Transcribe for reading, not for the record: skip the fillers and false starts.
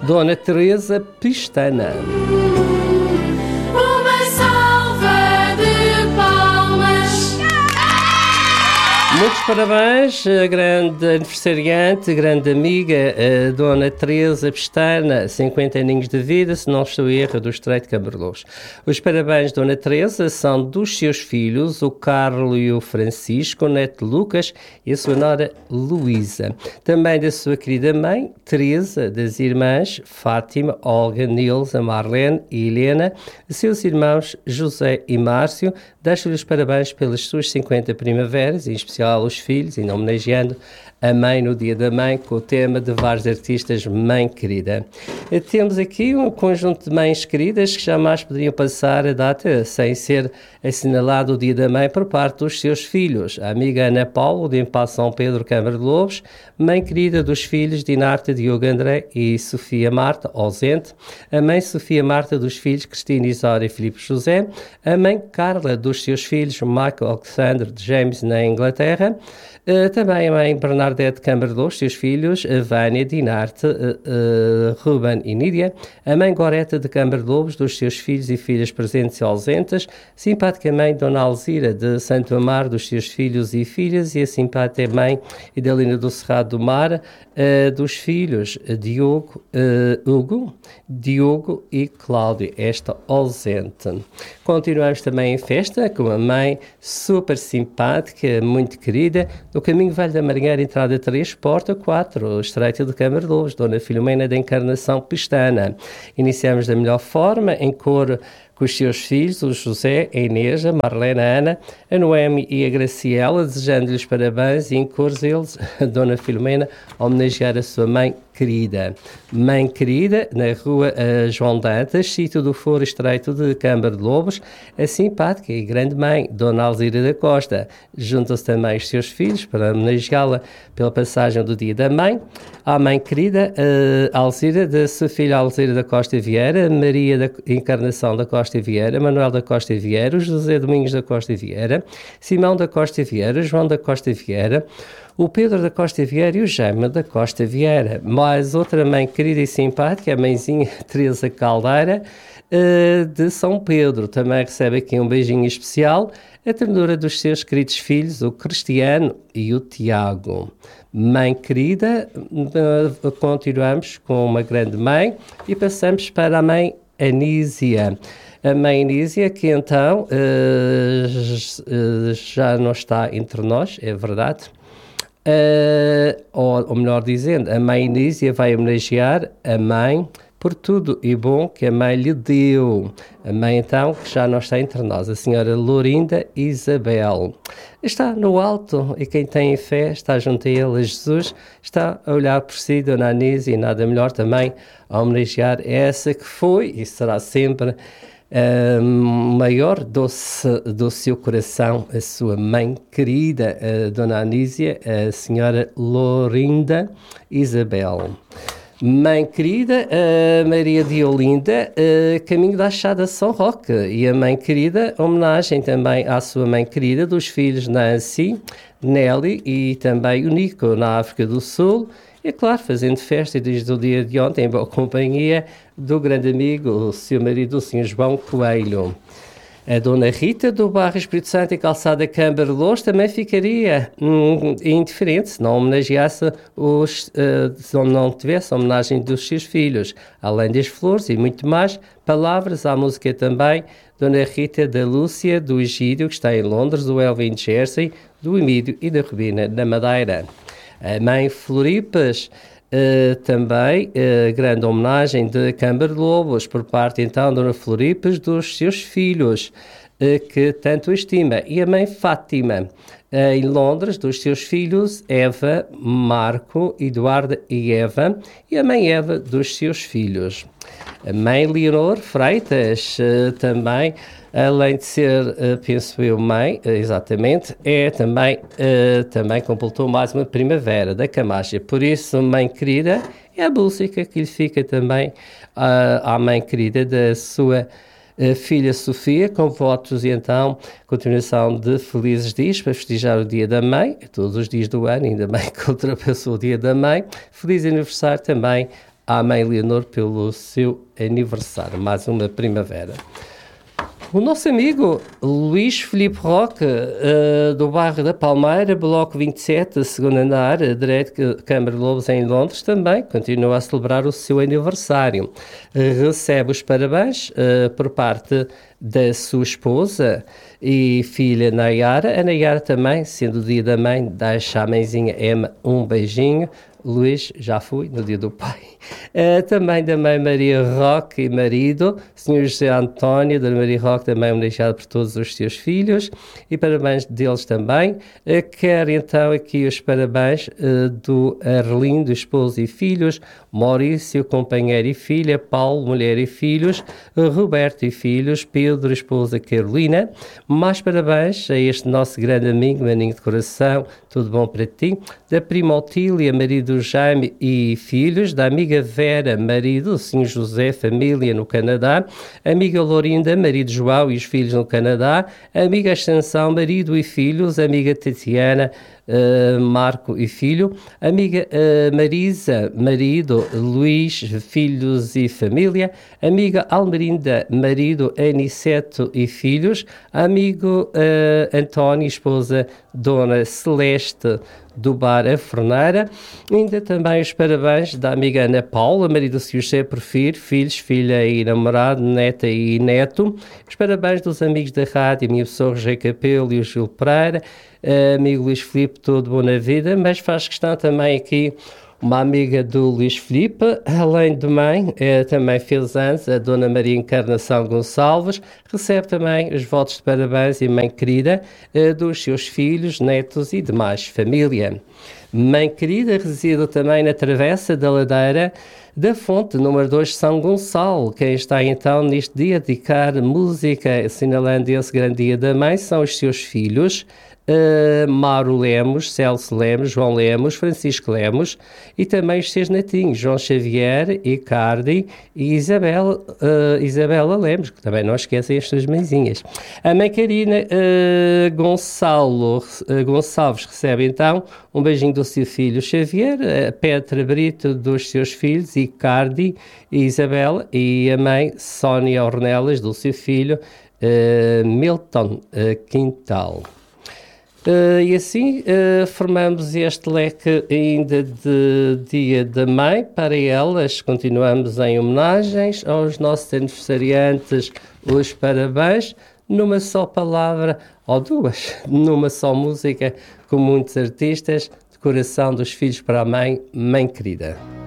Dona Teresa Pestana. Muitos parabéns, a grande aniversariante, grande amiga, a Dona Teresa Pestana, 50 aninhos de vida, se não estou em erro, do Estreito de Camberlós. Os parabéns, Dona Teresa, são dos seus filhos, o Carlos e o Francisco, o neto Lucas e a sua nora Luísa. Também da sua querida mãe, Teresa, das irmãs Fátima, Olga, Nilza, Marlene e Helena, seus irmãos José e Márcio. Deixo-lhe os parabéns pelas suas 50 primaveras, em especial os filhos, e homenageando a mãe no Dia da Mãe, com o tema de vários artistas, Mãe Querida. Temos aqui um conjunto de mães queridas que jamais poderiam passar a data sem ser assinalado o Dia da Mãe por parte dos seus filhos. A amiga Ana Paulo, de Empaz São Pedro, Câmara de Lobos, mãe querida dos filhos Dinarta, Diogo André e Sofia Marta, ausente. A mãe Sofia Marta dos filhos Cristina Isória e Filipe José. A mãe Carla dos seus filhos Michael Alexander de James, na Inglaterra. Também a mãe Bernadette Câmara de Lobos, seus filhos Vânia, Dinarte, Ruben e Nídia. A mãe Goreta de Câmara de Lobos, dos seus filhos e filhas presentes e ausentes. Simpática mãe Dona Alzira de Santo Amaro, dos seus filhos e filhas. E a simpática mãe Idalina do Cerrado do Mar, dos filhos Diogo, Hugo, Diogo e Cláudio, esta ausente. Continuamos também em festa com uma mãe super simpática, muito querida, no caminho Velho da Marinheira, entrada 3, porta 4, Estreito de Câmara de Lobos, Dona Filomena da Encarnação Pestana. Iniciamos da melhor forma, em coro com os seus filhos, o José, a Inês, a Marlena, a Ana, a Noemi e a Graciela, desejando-lhes parabéns, e em cores eles, a Dona Filomena, a homenagear a sua mãe querida. Mãe querida, na rua João Dantas, sítio do Foro Estreito de Câmara de Lobos, a simpática e grande mãe, Dona Alzira da Costa. Juntam-se também os seus filhos para homenageá-la pela passagem do Dia da Mãe. A mãe querida, Alzira, da sua filha Alzira da Costa Vieira, Maria da Encarnação da Costa Vieira, Manuel da Costa Vieira, José Domingos da Costa Vieira, Simão da Costa Vieira, João da Costa Vieira, o Pedro da Costa Vieira e o Jaime da Costa Vieira. Mais outra mãe querida e simpática, a mãezinha Teresa Caldeira, de São Pedro. Também recebe aqui um beijinho especial, a ternura dos seus queridos filhos, o Cristiano e o Tiago. Mãe querida, continuamos com uma grande mãe e passamos para a mãe Anísia. A mãe Anísia, que então já não está entre nós, é verdade. Ou melhor dizendo, a mãe Anísia vai homenagear a mãe por tudo e bom que a mãe lhe deu. A mãe, então, que já não está entre nós, a senhora Lourinda Isabel. Está no alto, e quem tem fé está junto a ele, a Jesus, está a olhar por si, Dona Anísia, e nada melhor também a homenagear essa que foi e será sempre maior doce do seu coração, a sua mãe querida, a Dona Anísia, a senhora Lourinda Isabel. Mãe querida, a Maria de Olinda, caminho da Achada São Roque. E a mãe querida, homenagem também à sua mãe querida, dos filhos Nancy, Nelly e também o Nico, na África do Sul. E claro, fazendo festa desde o dia de ontem, em boa companhia do grande amigo, o seu marido, o Sr. João Coelho. A Dona Rita, do bairro Espírito Santo e Calçada Câmara de Lobos, também ficaria indiferente se não homenageasse se não tivesse a homenagem dos seus filhos. Além das flores e muito mais, palavras à música também. Dona Rita da Lúcia, do Egídio, que está em Londres, do Elvin de Jersey, do Emílio e da Rubina, da Madeira. A mãe Floripas, também grande homenagem de Câmara de Lobos por parte então de Dona Floripas, dos seus filhos que tanto estima, e a mãe Fátima em Londres, dos seus filhos Eva, Marco, Eduardo e Eva, e a mãe Eva dos seus filhos. A mãe Leonor Freitas também, além de ser, penso eu, mãe, exatamente, é também completou mais uma primavera da Camacha. Por isso, mãe querida, é a música que lhe fica também à mãe querida da sua filha Sofia, com votos e então continuação de felizes dias para festejar o Dia da Mãe, todos os dias do ano, ainda bem que ultrapassou o Dia da Mãe. Feliz aniversário também à mãe Leonor pelo seu aniversário, mais uma primavera. O nosso amigo Luís Filipe Roque, do bairro da Palmeira, bloco 27, segundo andar, direito Câmara de Lobos em Londres, também continua a celebrar o seu aniversário. Recebe os parabéns por parte da sua esposa e filha Nayara. A Nayara também, sendo o dia da mãe, deixa à mãezinha Emma um beijinho. Luís, já fui, no dia do pai. Também da mãe Maria Roque e marido, Sr. José António, da Maria Roque, também homenageado por todos os seus filhos, e parabéns deles também. Quero então aqui os parabéns do Arlindo, esposo e filhos, Maurício, companheiro e filha, Paulo, mulher e filhos, Roberto e filhos, Pedro, esposa Carolina. Mais parabéns a este nosso grande amigo, maninho de coração, tudo bom para ti. Da prima Otília, marido Jaime e filhos, da amiga Vera, marido, Sr. José, família no Canadá, amiga Lourinda, marido João e os filhos no Canadá, amiga Ascensão, marido e filhos, amiga Tatiana, Marco e filho, amiga Marisa, marido, Luís, filhos e família, amiga Almerinda, marido, Aniceto e filhos, amigo António, esposa Dona Celeste, do bar A Forneira. Ainda também os parabéns da amiga Ana Paula, marido do Sr. José Porfir, filhos, filha e namorado, neta e neto. Os parabéns dos amigos da rádio, a minha pessoa Rogério Capelo e o Gil Pereira, amigo Luís Filipe, todo bom na vida, mas faz questão também aqui uma amiga do Luís Filipe, além de mãe, também fez anos, a Dona Maria Encarnação Gonçalves, recebe também os votos de parabéns e mãe querida dos seus filhos, netos e demais família. Mãe querida reside também na Travessa da Ladeira da Fonte, número 2, São Gonçalo. Quem está então neste dia a dedicar música, assinalando esse grande dia da mãe, são os seus filhos, Mauro Lemos, Celso Lemos, João Lemos, Francisco Lemos e também os seus netinhos, João Xavier, Icardi e Isabela Lemos, que também não esquecem as suas mãezinhas. A mãe Karina Gonçalves recebe então um beijinho do seu filho Xavier, a Petra Brito dos seus filhos, Icardi e Isabela, e a mãe Sónia Ornelas do seu filho Milton Quintal. E assim formamos este leque ainda de Dia da Mãe para elas. Continuamos em homenagens aos nossos aniversariantes, os parabéns, numa só palavra, ou duas, numa só música, com muitos artistas, de coração dos filhos para a mãe, mãe querida.